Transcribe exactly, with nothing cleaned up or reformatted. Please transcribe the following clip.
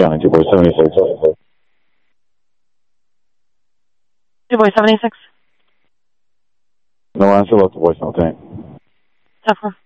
County, two voice seventy-six. Two voice seventy-six. No answer, left the voicemail tank. Tough one.